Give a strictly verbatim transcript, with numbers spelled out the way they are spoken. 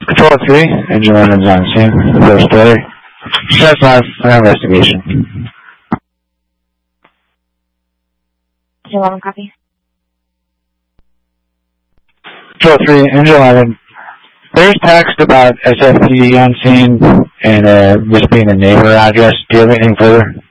Control three, engine eleven's on scene. First failure. Sheriff five, for investigation. eleven, copy. Control three, engine eleven. There's text about S F P D on scene and uh, this being a neighbor address. Do you have anything further?